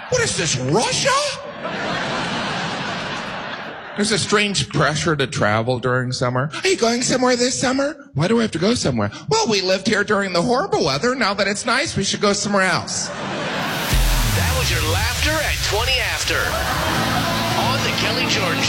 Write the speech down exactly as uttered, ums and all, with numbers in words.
What is this, Russia? There's a strange pressure to travel during summer. Are you going somewhere this summer? Why do I have to go somewhere? Well, we lived here during the horrible weather. Now that it's nice, we should go somewhere else. That was your laughter at twenty after on The Kelly Jordan Show.